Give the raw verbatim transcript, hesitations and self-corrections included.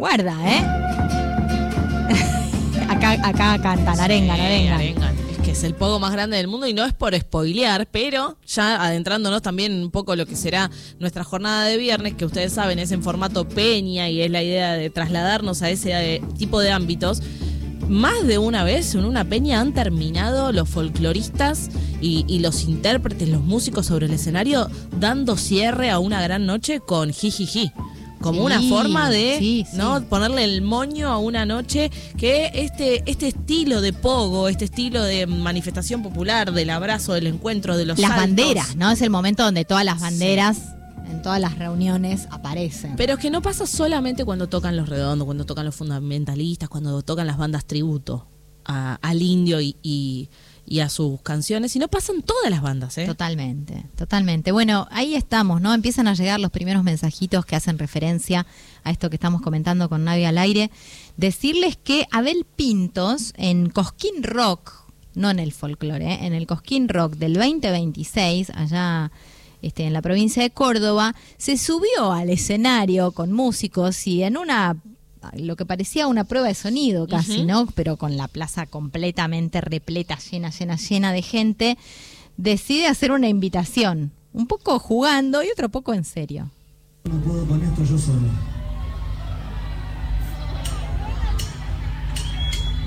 Guarda, ¿eh? acá, acá cantan, arengan, sí, arengan. arengan. Es que es el pogo más grande del mundo y no es por spoilear, pero ya adentrándonos también un poco lo que será nuestra jornada de viernes, que ustedes saben es en formato peña y es la idea de trasladarnos a ese eh, tipo de ámbitos. Más de una vez en una peña han terminado los folcloristas y, y los intérpretes, los músicos sobre el escenario, dando cierre a una gran noche con jijiji. Como Sí, una forma de sí, sí. no ponerle el moño a una noche que este, este estilo de pogo, este estilo de manifestación popular, del abrazo, del encuentro, de los Las saltos, banderas, ¿no? Es el momento donde todas las banderas, sí, en todas las reuniones aparecen. pero es que no pasa solamente cuando tocan los redondos, cuando tocan los fundamentalistas, cuando tocan las bandas tributo a, al indio y, y, y a sus canciones, sino pasan todas las bandas, ¿eh? Totalmente, totalmente. Bueno, ahí estamos, ¿no? Empiezan a llegar los primeros mensajitos que hacen referencia a esto que estamos comentando con Nadia al aire. Decirles que Abel Pintos en Cosquín Rock, no en el folclore, ¿eh? En el Cosquín Rock del veinte veintiséis, allá este, en la provincia de Córdoba, se subió al escenario con músicos y en una, lo que parecía una prueba de sonido casi, uh-huh. ¿no? Pero con la plaza completamente repleta, llena, llena, llena de gente, decide hacer una invitación, un poco jugando y otro poco en serio. No puedo con esto yo solo.